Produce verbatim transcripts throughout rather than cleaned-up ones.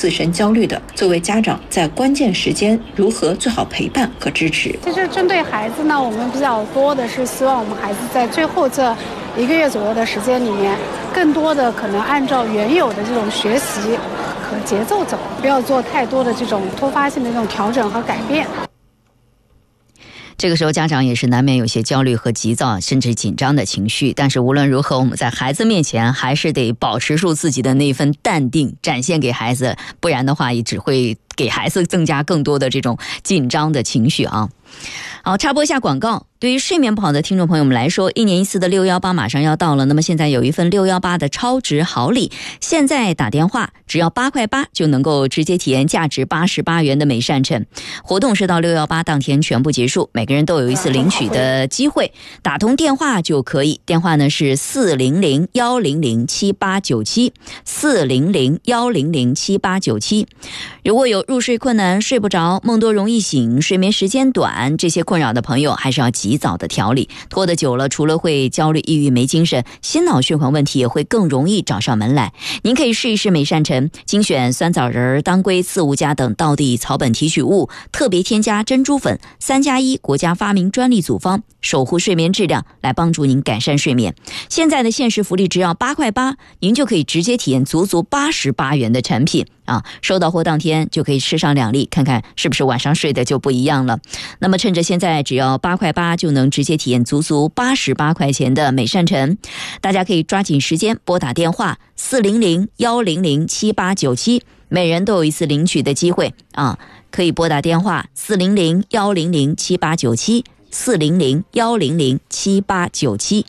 自身焦虑的。作为家长，在关键时间如何最好陪伴和支持？ 其实针对孩子呢，我们比较多的是希望我们孩子在最后这一个月左右的时间里面，更多的可能按照原有的这种学习和节奏走，不要做太多的这种突发性的这种调整和改变。 这个时候家长也是难免有些焦虑和急躁甚至紧张的情绪，但是无论如何我们在孩子面前还是得保持住自己的那份淡定，展现给孩子，不然的话也只会给孩子增加更多的这种紧张的情绪啊。好，插播一下广告。对于睡眠不好的听众朋友们来说，一年一次的六一八马上要到了，那么现在有一份六一八的超值好礼，现在打电话只要八块八就能够直接体验价值八十八元的美善辰。活动是到六一八当天全部结束，每个人都有一次领取的机会，打通电话就可以，电话呢是四零零一零零七八九七 四零零一零零七八九七。如果有入睡困难、睡不着、梦多容易醒、睡眠时间短这些困扰的朋友，还是要及早的调理，拖得久了除了会焦虑、抑郁、没精神，心脑血管问题也会更容易找上门来。您可以试一试美善辰，精选酸枣仁、当归、刺五加等道地草本提取物，特别添加珍珠粉，三加一国家发明专利组方，守护睡眠质量，来帮助您改善睡眠。现在的限时福利只要八块八，您就可以直接体验足足八十八元的产品啊！收到货当天就可以吃上两粒，看看是不是晚上睡的就不一样了。那么趁着现在只要八块八就能直接体验足足八十八块钱的美善辰，大家可以抓紧时间拨打电话四零零一零零七八九七，每人都有一次领取的机会啊！可以拨打电话四零零一零零七八九七 四零零一零零七八九七。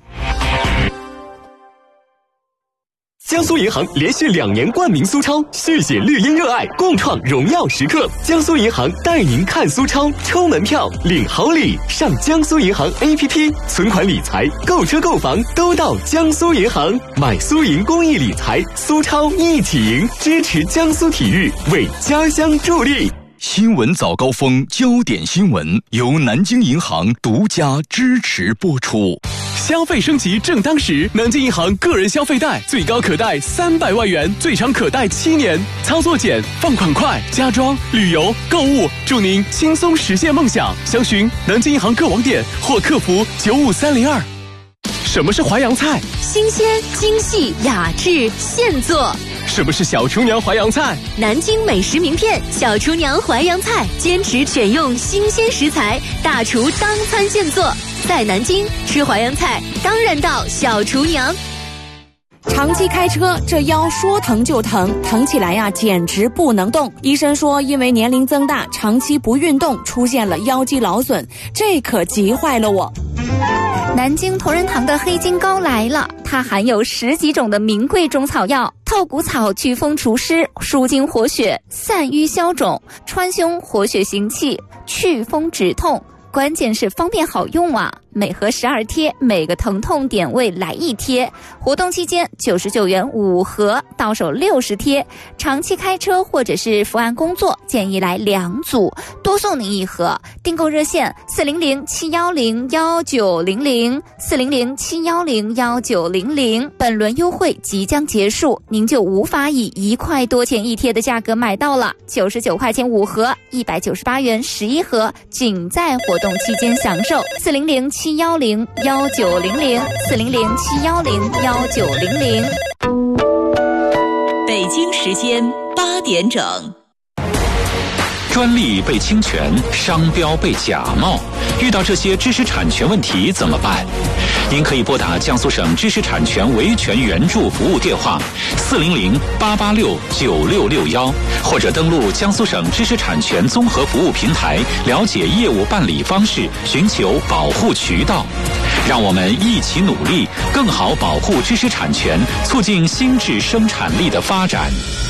江苏银行连续两年冠名苏超，续写绿茵热爱，共创荣耀时刻。江苏银行带您看苏超，抽门票，领好礼，上江苏银行 A P P， 存款理财、购车购房都到江苏银行，买苏银公益理财，苏超一起赢，支持江苏体育，为家乡助力。 新闻早高峰，焦点新闻由南京银行独家支持播出。 消费升级正当时，南京银行个人消费贷最高可贷三百万元，最长可贷七年，操作简，放款快，家装、旅游、购物，祝您轻松实现梦想。详询南京银行各网点或客服九五三零二。什么是淮扬菜？ 新鲜、精细、雅致、现做。 什么是小厨娘淮扬菜？ 南京美食名片小厨娘淮扬菜，坚持选用新鲜食材，大厨当餐现做。在南京吃淮扬菜，当然到小厨娘。 长期开车，这腰说疼就疼，疼起来呀，简直不能动。医生说，因为年龄增大，长期不运动，出现了腰肌劳损，这可急坏了我。 南京同仁堂的黑金膏来了，它含有十几种的名贵中草药，透骨草祛风除湿，舒筋活血，散瘀消肿，川芎活血行气，祛风止痛。关键是方便好用啊！每盒十二贴，每个疼痛点位来一贴。活动期间九十九元五盒，到手六十贴。长期开车或者是伏案工作，建议来两组，多送您一盒。订购热线四零零七幺零幺九零零 四零零七幺零幺九零零。本轮优惠即将结束，您就无法以一块多钱一贴的价格买到了。九十九块钱五盒，一百九十八元十一盒，仅在活动期间享受。四零零七幺零幺九零零 四零零七幺零幺九零零。 北京时间八点整。 专利被侵权，商标被假冒，遇到这些知识产权问题怎么办？您可以拨打江苏省知识产权维权援助服务电话四零零八八六九六六幺，或者登录江苏省知识产权综合服务平台，了解业务办理方式，寻求保护渠道。让我们一起努力，更好保护知识产权，促进新质生产力的发展。